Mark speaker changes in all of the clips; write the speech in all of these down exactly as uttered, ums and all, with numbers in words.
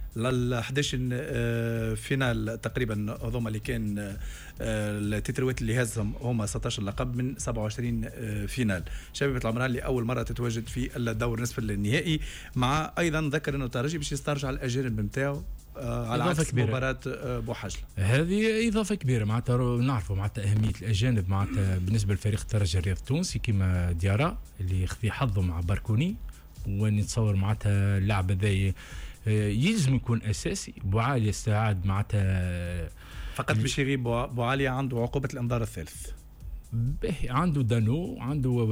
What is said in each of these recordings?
Speaker 1: لل أحد عشر فينال تقريبا هذوما اللي كان التتروات اللي هزهم هما ستة عشر لقب من سبعة وعشرين فينال. شبيبة العمران اللي أول مرة تتواجد في الدور نصف النهائي، مع أيضا ذكر أنه الترجي باش يسترجع الأجانب نتاعو على عكس مباراة بوحجلة.
Speaker 2: هذه إضافة كبيرة معناتها نعرفوا معناتها أهمية الأجانب معناتها بالنسبة لفريق الترجي الرياض التونسي كما ديارا اللي خذي حظه مع باركوني، ونتصور معناتها اللاعب هذا يلزم يكون أساسي. بوعالي استعاد معناتها
Speaker 1: فقط باش يغيب بوعالي عنده عقوبة الإنذار الثالث.
Speaker 2: به عنده دانو، عنده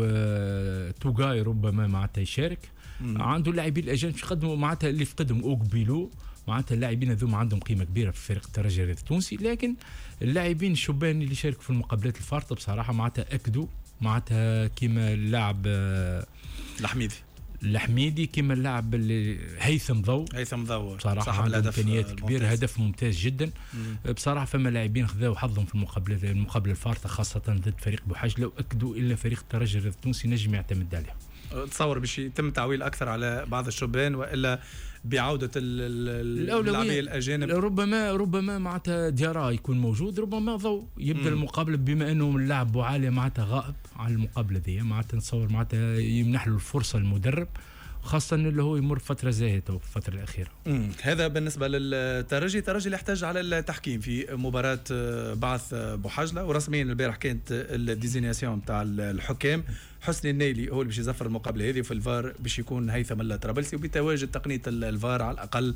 Speaker 2: توغاي ربما معناتها يشارك، مم. عنده لاعبين الأجانب يقدموا معناتها اللي فقدهم أوغبيلو، معناتها اللاعبين هذوما عندهم قيمه كبيره في فريق الترجي التونسي. لكن اللاعبين الشبان اللي شاركوا في المقابلات الفارطه بصراحه معناتها اكدوا معناتها كيما اللاعب
Speaker 1: الحميدي
Speaker 2: الحميدي كيما اللاعب اللي هيثم ضو
Speaker 1: هيثم ضو
Speaker 2: بصراحه عنده امكانيات كبيره، هدف ممتاز جدا. مم. بصراحه فما لاعبين خذاو حظهم في المقابله المقابله الفارطه خاصه ضد فريق بوحجله، واكدوا الا فريق الترجي التونسي نجم يعتمد عليه.
Speaker 1: تصور باش يتم تعويل اكثر على بعض الشبان والا بعوده اللاعبين الاجانب؟
Speaker 2: ربما ربما معناتها ديارا يكون موجود، ربما ضو يبدا المقابله بما انه اللاعب بوعالي معناتها غائب عن المقابله ذي، معناتها نتصور معناتها يمنح له الفرصه المدرب، خاصة اللي هو يمر فترة زاهية في الفترة الأخيرة.
Speaker 1: مم. هذا بالنسبة للترجي. الترجي اللي يحتاج على التحكيم في مباراة بعث بوحجلة، ورسميا البارح كانت الديزينياسيون تاع الحكام. حسني النيلي هو اللي باش يزفر المقابلة هذه، في الفار باش يكون هيثم الطرابلسي، وبتواجد تقنية الفار على الأقل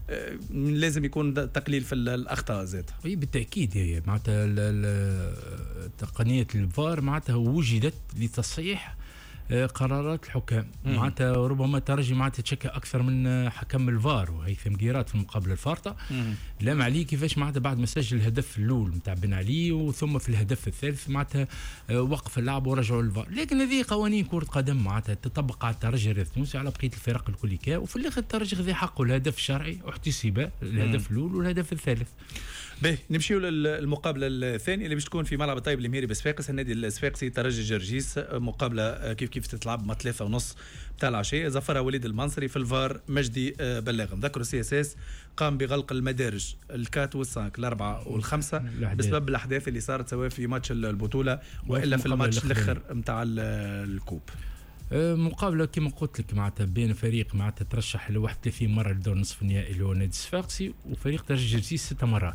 Speaker 1: لازم يكون تقليل في الأخطاء ذاتها.
Speaker 2: اي بالتأكيد هي معناتها تقنية الفار معناتها وجدت لتصحيح قرارات الحكام. معناتها ربما ترجي معناتها تشكى اكثر من حكم الفار وهيثم قيرات في المقابله الفارطه. لام عليه كيفاش معناتها بعد ما سجل الهدف الاول نتاع بن علي، وثم في الهدف الثالث معناتها وقف اللعب ورجعوا للفار. لكن هذه قوانين كره قدم معناتها تطبق على الترجي التونسي على بقيه الفرق الكل كا، وفي الاخر الترجي خذ حقه الهدف الشرعي واحتسب الهدف الاول والهدف الثالث.
Speaker 1: باهي نمشيو للمقابله الثانيه اللي باش تكون في ملعب الطيب المهيري بصفاقس. النادي الصفاقسي ترجي جرجيس، مقابله كيف كيف تتلعب ما ثلاثة ونص بتاع العشيه. زفرها وليد المنصري، في الفار مجدي بلاغ. نذكروا سي اس اس قام بغلق المدارج الكات والسانك الاربعه والخمسه بسبب الاحداث اللي صارت سواء في ماتش البطوله والا في الماتش الاخر نتاع الكوب.
Speaker 2: مقابله كما قلت لك معناتها بين فريق معناتها ترشح ل واحد وثلاثين مره لدور نصف النهائي اللي هو النادي الصفاقسي، وفريق ترجي جرجيس ست مرات.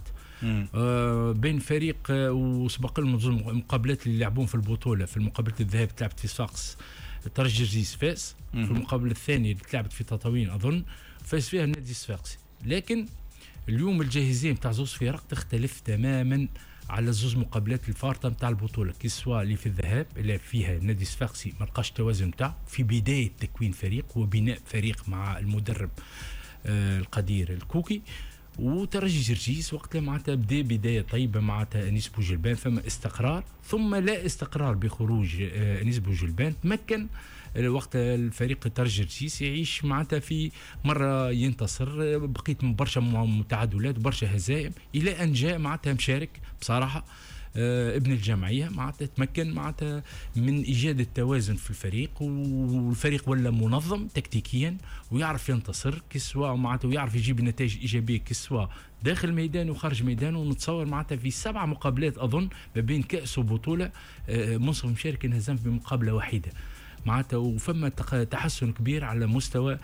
Speaker 2: آه بين فريق آه وسبق لهم المقابلات اللي لعبون في البطوله. في المقابله الذهاب تلعبت في صفاقس ترجي جرجيس فاز، في المقابله الثانيه اللي تلعبت في تطاوين اظن فاز فيها النادي الصفاقسي. لكن اليوم الجاهزيه نتاع زوز فرق تختلف تماما على زوز مقابلات الفارطه نتاع البطوله، كي سوا اللي في الذهاب اللي فيها النادي الصفاقسي ما لقاش توازن نتاعو في بدايه تكوين فريق وبناء فريق مع المدرب آه القدير الكوكي، وترجي جرجيس وقت معناتها بدا بدايه طيبه معناتها انيس بوجلبان فما استقرار، ثم لا استقرار بخروج آه انيس بوجلبان. تمكن وقت الفريق ترجي جرجيس يعيش معناتها في مره ينتصر، بقيت من برشا متعادلات وبرشا هزائم الى ان جاء معناتها مشارك بصراحه آه ابن الجمعيه معناتها تمكن معناتها من ايجاد التوازن في الفريق، والفريق ولا منظم تكتيكيا ويعرف ينتصر كسوا معناتها ويعرف يجيب نتائج ايجابيه كسوا داخل الميدان وخارج ميدانه. ونتصور معناتها في سبع مقابلات اظن ما بين كاس وبطوله آه منصف مشارك انهزم بمقابله وحيده معناتها، وفما تحسن كبير على مستوى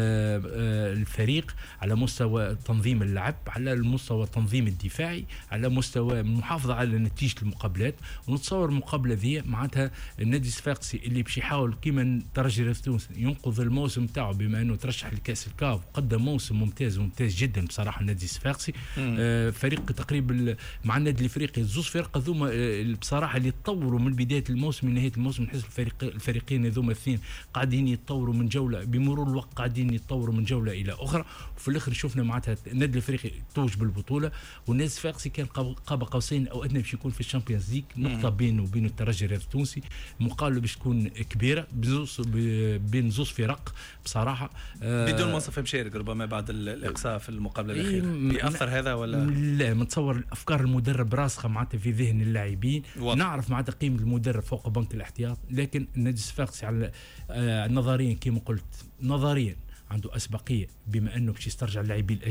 Speaker 2: الفريق، على مستوى تنظيم اللعب، على المستوى التنظيم الدفاعي، على مستوى المحافظه على نتيجه المقابلات. ونتصور المقابله ذي معناتها النادي الصفاقسي اللي باش يحاول كيما الترجي التونسي ينقذ الموسم تاعو بما انه ترشح لكاس الكاف وقدم موسم ممتاز ممتاز جدا بصراحه. النادي الصفاقسي آه فريق تقريبا مع النادي الافريقي زوز فرق هذوما آه بصراحه اللي تطوروا من بدايه الموسم لنهايه الموسم. نحس الفريق الفريقين هذوما الاثنين قاعدين يتطوروا من جوله بمرور الوقت، قاعدين يتطوروا من جوله الى اخرى. وفي الاخر شفنا معناتها النادي الافريقي توج بالبطوله، والنادي الصفاقسي كان قاب قوسين او ادنى باش يكون في الشامبيونز ليج، نقطه بينه وبين الترجي التونسي. مقابله باش تكون كبيره بين زوز فرق بصراحه
Speaker 1: آه بدون منصف مشارك ربما بعد الاقصاء في المقابله الاخيره. بيأثر هذا ولا
Speaker 2: لا؟ متصور افكار المدرب راسخه معناتها في ذهن اللاعبين، نعرف معناتها قيمه المدرب فوق بنك الاحتياط. لكن النادي الصفاقسي على آه نظريا كما قلت نظريا عنده اسبقيه بما انه باش يسترجع اللاعبين